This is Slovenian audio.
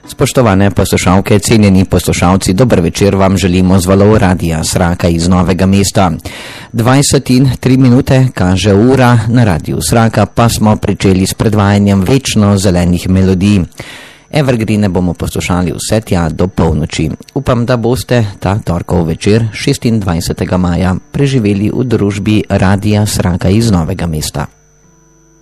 Spoštovane poslušalke, cenjeni poslušalci, dober večer vam želimo z valov Radia Sraka iz Novega mesta. 20:03 kaže ura, na Radiu Sraka pa smo pričeli s predvajanjem večno zelenih melodij. Evergreene bomo poslušali vse tja do polnoči. Upam, da boste ta torkov večer 26. maja preživeli v družbi Radia Sraka iz Novega mesta.